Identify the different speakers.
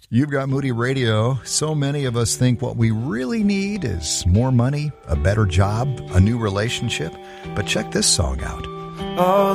Speaker 1: You've got Moody Radio. So many of us think what we really need is more money, a better job, a new relationship. But check this song out.
Speaker 2: All